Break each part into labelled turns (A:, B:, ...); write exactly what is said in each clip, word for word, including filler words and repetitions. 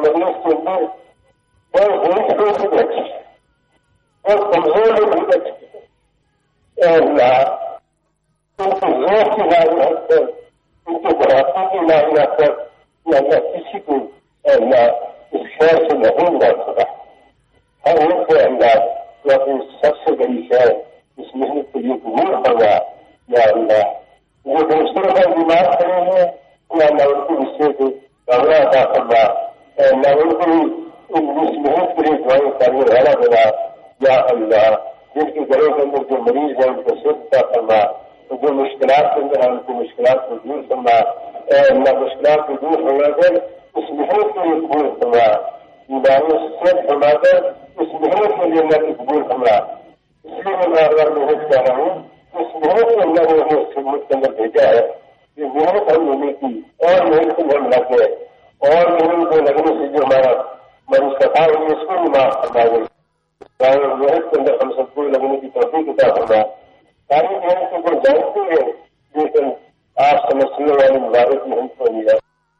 A: مجلس کے اندر اور بہت لوگ بھی بیٹھے اور کمزور لوگ بھی بیٹھے اے اللہ ان کو روح کی لائی رکھ کر ان کو بڑھاپے کی لائی رکھ کر یا اللہ کسی کو اے اللہ اس خیر سے محروم نہ کرا ہر ایک کو اللہ تو اپنی سب سے بڑی خیر اس محنت کے لیے قبول ہوگا یا اللہ وہ دوسروں کا بیمار کھڑے ہیں یا اللہ ان کو اس سے کمرہ عطا فرما اے اللہ ان کو اس محنت کے لیے دعائیں کرنے والا بنا یا اللہ جن کے گھروں کے اندر جو مریض ہیں ان کو صحت عطا فرما جو مشکلات کے اندر ہیں ان کو مشکلات کو دور کرنا اے اللہ مشکلات کو دور ہونا کر اس محنت کے لیے قبول کرنا بیماریوں سے صحت فرما کر اس محنت کے لیے اللہ کی قبول کرنا اس لیے میں بار بار محنت کر رہا ہوں اس محنت کو اللہ نے ہمیں خدمت کے اندر بھیجا ہے یہ محنت ہم لینے کی اور محنت کو ہم لگ گئے اور محنت کو لگنے سے جو ہمارا من سفا ہوئی اس کو بھی معاف کرنا گئی محنت کے اندر ہم سب کو لگنے کی توفیق عطا کرنا ساری محنت کو کوئی جانتے ہیں لیکن آپ سمجھنے والے مبارک محنت کو ملا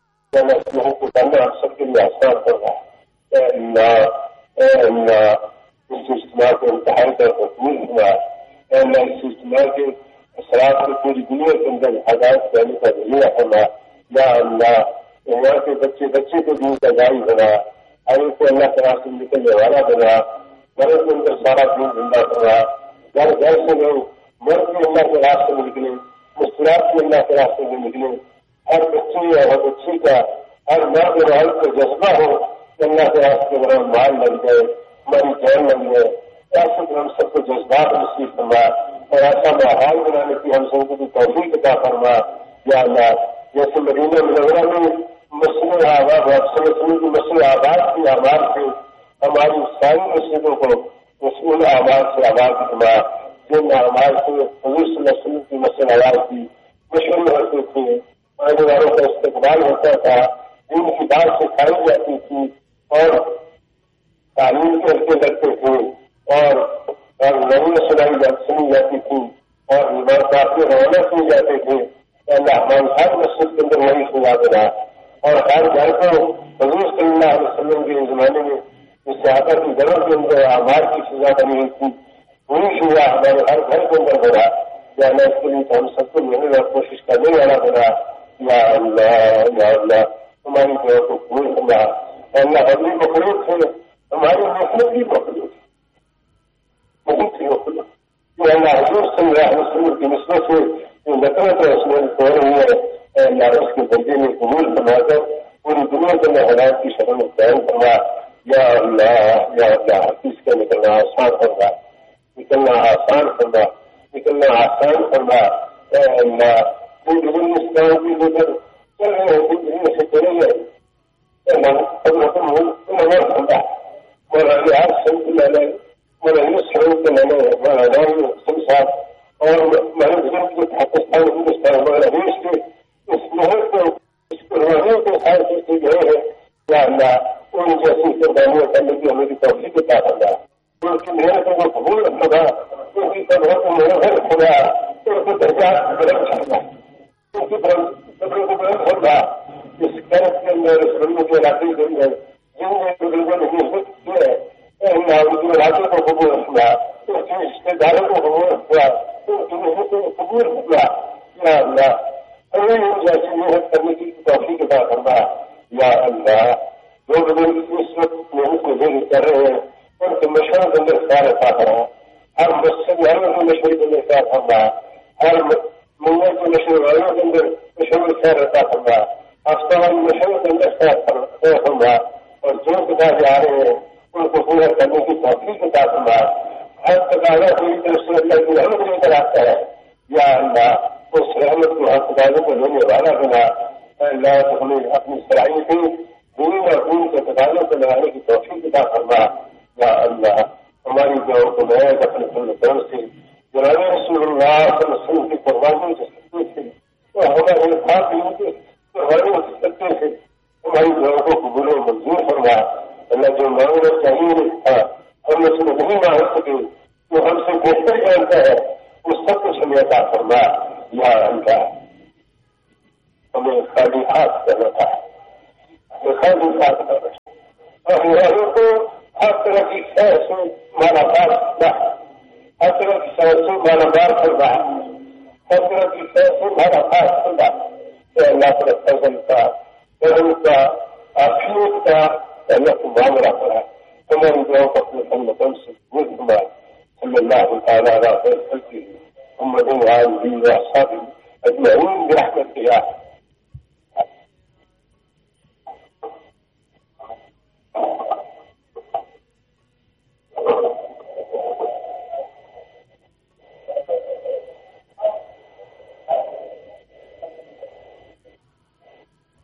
A: اس محنت کو کرنا ہم سب کے لیے آسان کر رہا اے اللہ اے اللہ اس اجتماع کو انتہائی طور پر قبول ہوا اے اللہ اس اجتماع کے اثرات کو پوری دنیا کے اندر ہدایت کرنے کا ذریعہ کرنا یا اللہ یہاں کے بچے بچے کو دین کا جاری بنا آگے کو اللہ کے راستے نکلنے والا بنا گھروں کے اندر سارا دین زندہ کرنا گھر گھر سے لوگ مرد بھی اللہ کے راستے میں نکلے مسکرات بھی اللہ کے راستے میں نکلے ہر بچی یا ہر بچی کا ہر مرد اور عورت کا جذبہ ہو کہ اللہ کے راستے میں ہم مال لگ گئے ہماری جان لگ گئے ایسے کہ ہم سب کو جذبات نصیب فرما اور ایسا ماحول بنانے کی ہم سب کو بھی توفیق عطا فرما یا اللہ جیسے مدینہ منورہ میں مسئلہ آباد سمجھنے کی مسئلہ آباد کی آباد سے ہماری ساری مسجدوں کو مسئلہ آباد سے آباد فرما جن آباد سے حضور صلی اللہ علیہ وسلم کی مسئلہ آباد کی مشہور ہوتے تھے آنے والوں کا استقبال ہوتا تھا جن کی بات سکھائی جاتی تھی اور تعلیم کرتے لگتے تھے اور نئی سنائی سنی جاتی تھی اور عبادات میں روانہ کیے جاتے تھے اللہ ہماری ہر مسجد کے اندر وہی سنا دینا اور ہر گھر کو حضور صلی اللہ علیہ وسلم کے زمانے میں اس صحابہ کی گھروں کے اندر آباد کی سزا بنی ہوئی تھی وہی سزا ہمارے ہر گھر کے اندر بنا یا اللہ اس کے لیے ہم سب کو محنت اور کوشش کرنے والا بنا یا اللہ یا اللہ ہماری گھروں کو قبول کرنا اللہ ہماری مخلوق ہے ہماری محنت بھی مخلوق بہت ہی مخلوق کہ اللہ حضور صلی اللہ علیہ وسلم کی نسبت سے جو نفرت اور اس میں ہو رہی ہے اللہ اس کے درجے میں قبول بنا کر پوری دنیا کے اندر حالات کی شکل میں قائم کرنا یا اللہ یا اللہ حدیث کا نکلنا آسان کرنا نکلنا آسان کرنا نکلنا آسان کرنا اے اللہ جو دن اس کام کی لے کر چل رہے ہیں دنیا سے چلے گئے آج سنت لینے میرے سرو کے لینے صاحب اور میرے بزرگ کے پاکستان ہندوستان ہمارے دیش کے اس محل کو اس قربانیوں کے ساتھ سے گئے ہیں یا اللہ ان جیسی قربانیاں کرنے کی ہمیں توفیق عطا کرنا ان کی محنتوں کو قبول رکھنا ان کی قدروں کو منظر رکھنا ان کو درجات بلند کرنا ان کی قدروں کو بلند کرنا اس قرض کے اندر اس بندوں کے علاقے کے اندر جن میں بزرگوں نے محنت کی ہے ان کے علاقے کو قبول رکھنا ان کے رشتے داروں کو قبول رکھنا ان کی محنتوں کو قبول رکھنا یا اللہ ہمیں ان جیسی محنت کرنے کی توفیق عطا کرنا یا اللہ جو بزرگ اس وقت محنت کو ذکر کر رہے ہیں ان کے مشوروں کے اندر خیال عطا کرنا ہر مسجد والوں کے مشورے کے اندر خیال کرنا ہر منگل کے مشورے والوں کے اندر مشورے خیال عطا کرنا ہفتہ والی مشورے کے اندر خیال کرنا اور جو کتاب آ رہے ہیں ان کو پورا کرنے کی توفیق عطا کرنا ہر تقاضا پوری طرح سے اللہ کی رحمت لے کر آتا ہے یا اللہ اس رحمت کو ہر تقاضوں کو لینے والا بنا اللہ تو ہمیں اپنی صلاحیتیں دین اور دین کے تقاضوں کو لگانے کی توفیق عطا کرنا یا اللہ ہماری دعاؤں کو نیا اپنے فضل سے جناب رسول اللہ صلی اللہ علیہ وسلم کی قربانیوں سے سکتے تھے تو ہمارے خاص ان کے قربانیوں سے سکتے تھے ہماری دعاؤں کو قبول و منظور کرنا اللہ جو مانگنا چاہیے تھا ہم اس کو نہیں مانگ سکے جو ہم سے بہتر جانتا ہے وہ سب کچھ ہمیں عطا کرنا یا اللہ ہمیں خالی ہاتھ کرنا تھا ہمیں خالی ہاتھ کرنا فهو حصل في كاس ملابات بعض حصل في كاس ملابات بعض حصل في كاس ملابات بعض لا تتزلزل وأنت أكيد أنكم عمرك ثم يجاوبك محمد أمسك وزما صلى الله تعالى على خير خلقه محمد وآله وأصحابه أجمعين برحمة الله